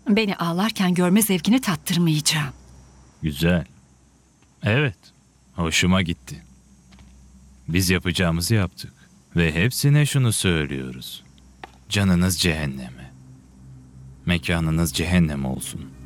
Beni ağlarken görme zevkini tattırmayacağım. Güzel. Evet, hoşuma gitti. Biz yapacağımızı yaptık ve hepsine şunu söylüyoruz. Canınız cehenneme. Mekanınız cehennem olsun.